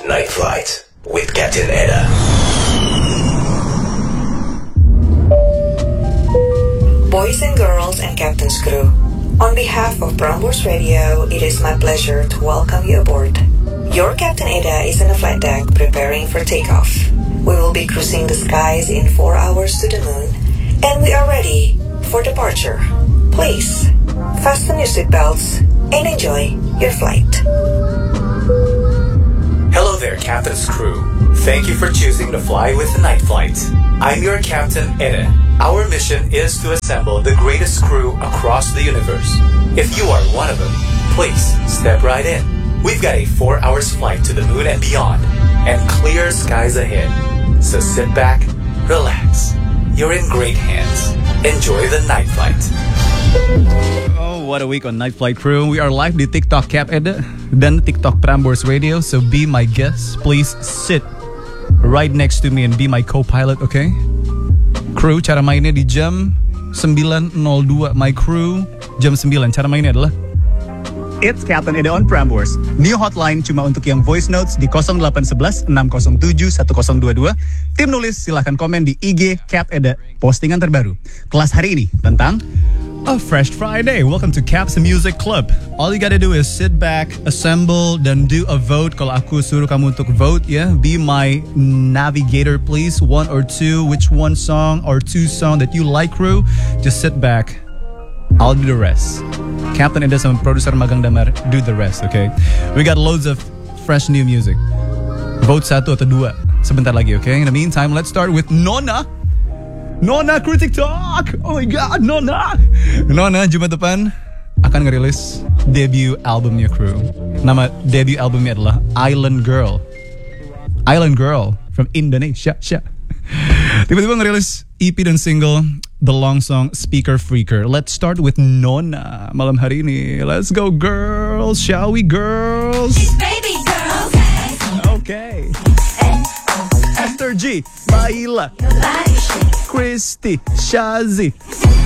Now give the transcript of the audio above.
Night Flight with Captain Eda. Boys and girls and Captain's crew, on behalf of Prambors Radio, it is my pleasure to welcome you aboard. Your Captain Eda is on the flight deck preparing for takeoff. We will be cruising the skies in 4 hours to the moon, and we are ready for departure. Please, fasten your seatbelts and enjoy your flight. Hello there, Captain's crew. Thank you for choosing to fly with the Night Flight. I'm your Captain Eda. Our mission is to assemble the greatest crew across the universe. If you are one of them, please step right in. We've got a 4 hours flight to the moon and beyond, and clear skies ahead. So sit back, relax. You're in great hands. Enjoy the Night Flight. Oh, what a week on Night Flight Crew. We are live di TikTok Cap Eda dan TikTok Prambors Radio. So be my guest. Please sit right next to me and be my co-pilot, okay? Crew, cara mainnya di jam 9.02. My crew, jam 9. Cara mainnya adalah It's Captain Eda on Prambors. New hotline cuma untuk yang voice notes di 0811 607 1022. Tim nulis silahkan komen di IG Cap Eda. Postingan terbaru kelas hari ini tentang A Fresh Friday. Welcome to Cap's Music Club. All you gotta do is sit back, assemble, dan do a vote. Kalau aku suruh kamu untuk vote, ya, be my navigator, please. One or two, which one song or two song that you like, crew? Just sit back. I'll do the rest. Captain Eda sama produser Magang Damar do the rest, okay? We got loads of fresh new music. Vote 1 atau 2 sebentar lagi, okay? In the meantime, let's start with Nona. Nona Critic Talk. Oh my God, Nona. Nona Jumat depan akan ngerilis debut albumnya, crew. Nama debut albumnya adalah Island Girl. Island Girl from Indonesia. Tiba-tiba ngerilis EP dan single the long song Speaker Freaker. Let's start with Nona malam hari ini. Let's go, girls. Shall we, girls? Baby girl, Okay. Esther G, Laila, Christy, Shazi,